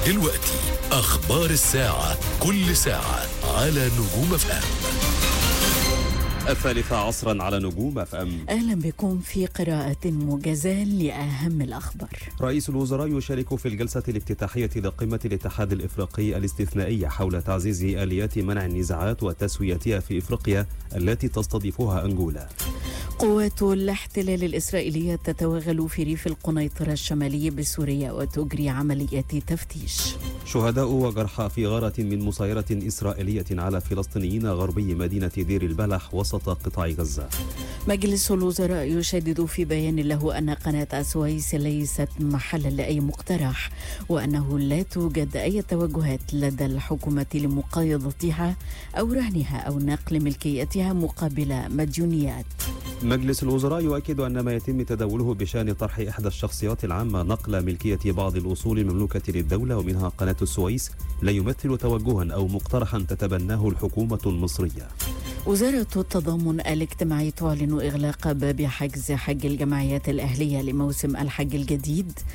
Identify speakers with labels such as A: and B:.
A: دلوقتي أخبار الساعة، كل ساعة على نجوم FM.
B: 13 على نجوم FM.
C: أهلا بكم في قراءة موجزة لأهم الأخبار.
B: رئيس الوزراء يشارك في الجلسة الافتتاحية لقمة الاتحاد الإفريقي الاستثنائية حول تعزيز آليات منع النزاعات وتسويتها في إفريقيا التي تستضيفها أنغولا.
C: قوات الاحتلال الإسرائيلية تتوغل في ريف القنيطرة الشمالي بسوريا وتجري عمليات تفتيش.
B: شهداء وجرحى في غارة من مسيرة إسرائيلية على فلسطينيين غربي مدينة دير البلح وسط قطاع غزة.
C: مجلس الوزراء يشدد في بيان له أن قناة السويس ليست محلا لأي مقترح، وأنه لا توجد أي توجهات لدى الحكومة لمقايضتها أو رهنها أو نقل ملكيتها مقابل مديونيات.
B: مجلس الوزراء يؤكد أن ما يتم تداوله بشأن طرح إحدى الشخصيات العامة نقل ملكية بعض الأصول المملوكة للدولة ومنها قناة السويس لا يمثل توجها أو مقترحا تتبناه الحكومة المصرية.
C: وزارة التضامن الاجتماعي تعلن إغلاق باب حجز حج الجمعيات الأهلية لموسم الحج الجديد